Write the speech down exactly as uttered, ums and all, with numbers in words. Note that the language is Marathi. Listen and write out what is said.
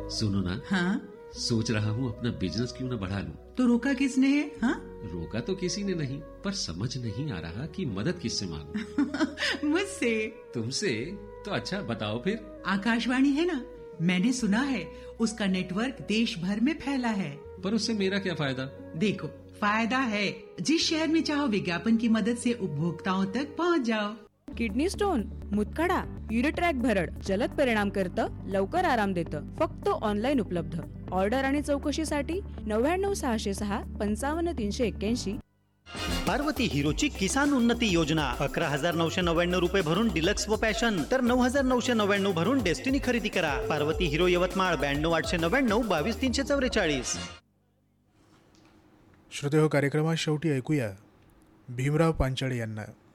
सुनो ना, हाँ? सोच रहा हूँ अपना बिजनेस क्यों न बढ़ा लूं। तो रोका किसने है? हाँ? रोका तो किसी ने नहीं, पर समझ नहीं आ रहा कि मदद किससे मांगूं। मुझसे। तुमसे? तो अच्छा बताओ फिर। आकाशवाणी है ना, मैंने सुना है उसका नेटवर्क देश भर में फैला है। पर उससे मेरा क्या फायदा? देखो, फायदा है। जिस शहर में चाहो विज्ञापन की मदद से उपभोक्ताओं तक पहुंच जाओ। किडनी स्टोन, मुतखडा, युरिट्रॅक भरड जलद परिणाम करतं, लवकर आराम देतं. फक्त ऑनलाईन उपलब्ध. ऑर्डर आणि चौकशीसाठी नव्याण्णव सहाशे सहा पंचावन्न तीनशे एक्क्याऐंशी. पार्वती हिरोची किसान उन्नती योजना अकरा हजार नऊशे नव्याण्णव रुपये भरून डिलक्स व पॅशन तर नऊ हजार नऊशे नव्याण्णव भरून डेस्टिनी खरेदी करा. पार्वती हिरो यवतमाळ ब्याण्णव आठशे नव्याण्णव बावीस तीनशे चौवेचाळीस. श्रोते हो, कार्यक्रमात शेवटी ऐकूया भीमराव पांचाळे यांना.